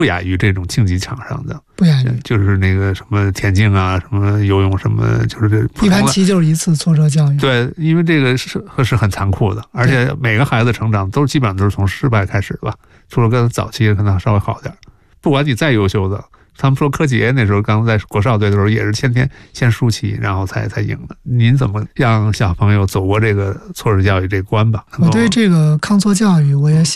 不亚于这种竞技场上的， 不亚于就是那个什么田径啊，什么游泳什么，就是这一盘棋就是一次挫折教育。 对，因为这个是很残酷的，而且每个孩子成长基本上都是从失败开始吧，除了跟早期可能稍微好点，不管你再优秀的。他们说柯洁那时候刚在国少队的时候也是天天先输棋，然后才赢的。您怎么让小朋友走过这个挫折教育这关吧？ 我对这个抗挫教育我也